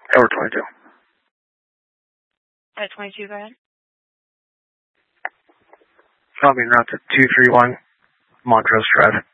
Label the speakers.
Speaker 1: Tower 22.
Speaker 2: 22, go ahead.
Speaker 1: I'll be en route to 231 Montrose Drive.